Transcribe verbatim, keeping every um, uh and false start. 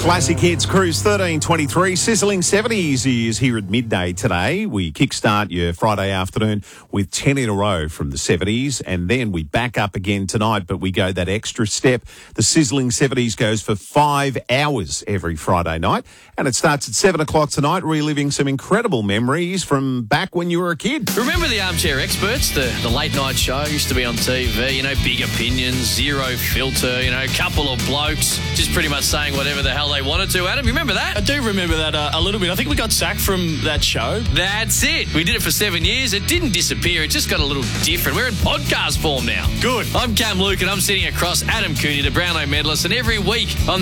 Classic Hits Cruise thirteen twenty-three. Sizzling seventies is here at midday today. We kickstart your Friday afternoon with ten in a row from the seventies, and then we back up again tonight, but we go that extra step. The Sizzling seventies goes for five hours every Friday night, and it starts at seven o'clock tonight, reliving some incredible memories from back when you were a kid. Remember the Armchair Experts, the, the late night show used to be on T V, you know, big opinions, zero filter, you know, a couple of blokes just pretty much saying whatever the hell they wanted to. Adam, you remember that? I do remember that uh, a little bit. I think we got sacked from that show. That's it. We did it for seven years. It didn't disappear. It just got a little different. We're in podcast form now. Good. I'm Cam Luke, and I'm sitting across Adam Cooney, the Brownlow medalist, and every week on